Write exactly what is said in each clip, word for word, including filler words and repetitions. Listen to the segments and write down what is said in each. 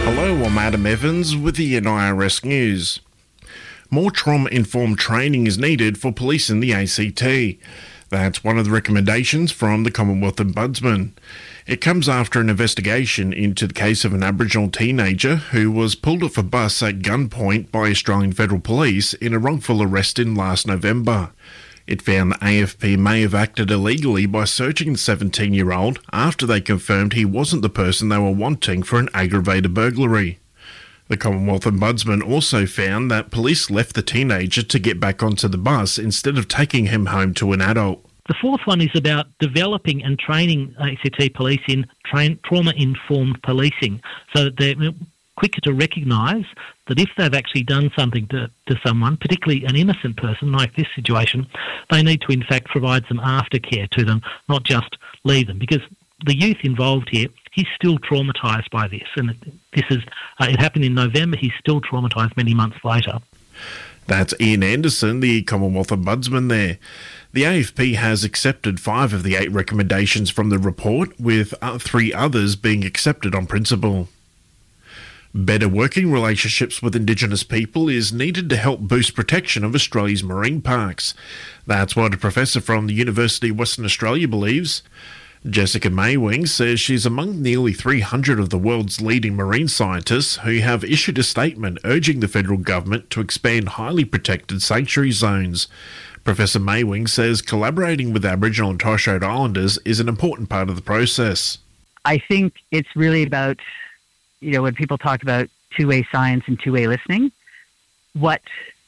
Hello, I'm Adam Evans with the N I R S News. More trauma-informed training is needed for police in the A C T. That's one of the recommendations from the Commonwealth Ombudsman. It comes after an investigation into the case of an Aboriginal teenager who was pulled off a bus at gunpoint by Australian Federal Police in a wrongful arrest in last November. It found the A F P may have acted illegally by searching the seventeen-year-old after they confirmed he wasn't the person they were wanting for an aggravated burglary. The Commonwealth Ombudsman also found that police left the teenager to get back onto the bus instead of taking him home to an adult. The fourth one is about developing and training A C T police in train, trauma-informed policing so that they're quicker to recognise that if they've actually done something to, to someone, particularly an innocent person like this situation, they need to in fact provide some aftercare to them, not just leave them. Because the youth involved here, he's still traumatised by this. And this is uh, it happened in November, he's still traumatised many months later. That's Ian Anderson, the Commonwealth Ombudsman there. The A F P has accepted five of the eight recommendations from the report, with uh, three others being accepted on principle. Better working relationships with Indigenous people is needed to help boost protection of Australia's marine parks. That's what a professor from the University of Western Australia believes. Jessica Maywing says she's among nearly three hundred of the world's leading marine scientists who have issued a statement urging the federal government to expand highly protected sanctuary zones. Professor Maywing says collaborating with Aboriginal and Torres Strait Islanders is an important part of the process. I think it's really about, you know, when people talk about two-way science and two-way listening, what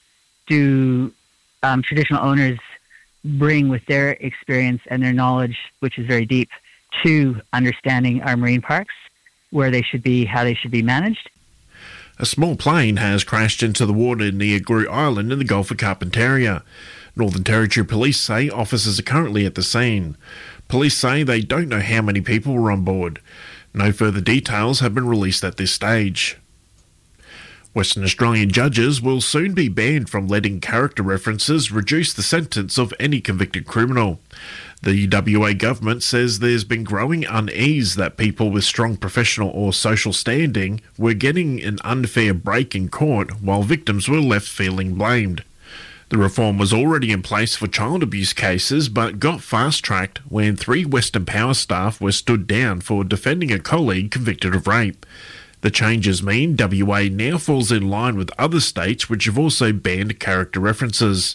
do um, traditional owners bring with their experience and their knowledge, which is very deep, to understanding our marine parks, where they should be, how they should be managed. A small plane has crashed into the water near Grue Island in the Gulf of Carpentaria. Northern Territory Police say officers are currently at the scene. Police say they don't know how many people were on board. No further details have been released at this stage. Western Australian judges will soon be banned from letting character references reduce the sentence of any convicted criminal. The W A government says there's been growing unease that people with strong professional or social standing were getting an unfair break in court while victims were left feeling blamed. The reform was already in place for child abuse cases but got fast-tracked when three Western Power staff were stood down for defending a colleague convicted of rape. The changes mean W A now falls in line with other states which have also banned character references.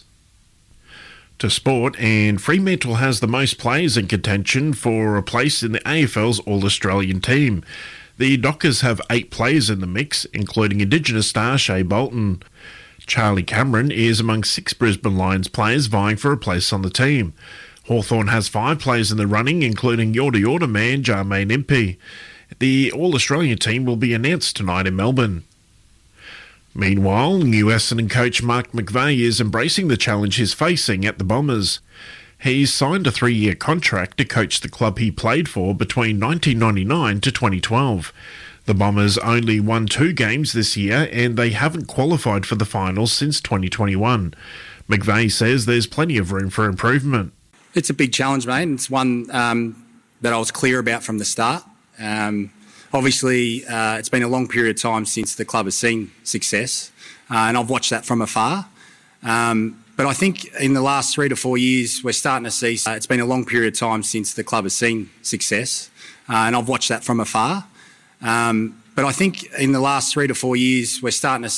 To sport, and Fremantle has the most players in contention for a place in the A F L's All-Australian team. The Dockers have eight players in the mix, including Indigenous star Shea Bolton. Charlie Cameron is among six Brisbane Lions players vying for a place on the team. Hawthorn has five players in the running, including Yorta Yorta man Jermaine Impey. The All-Australian team will be announced tonight in Melbourne. Meanwhile, new Essendon coach Mark McVeigh is embracing the challenge he's facing at the Bombers. He's signed a three-year contract to coach the club he played for between nineteen ninety-nine to twenty twelve. The Bombers only won two games this year and they haven't qualified for the finals since twenty twenty-one. McVeigh says there's plenty of room for improvement. It's a big challenge, mate. It's one um, that I was clear about from the start. Um, obviously, uh, it's been a long period of time since the club has seen success, uh, and I've watched that from afar. Um, but I think in the last three to four years, we're starting to see, uh, it's been a long period of time since the club has seen success, uh, and I've watched that from afar. Um, but I think in the last three to four years, we're starting to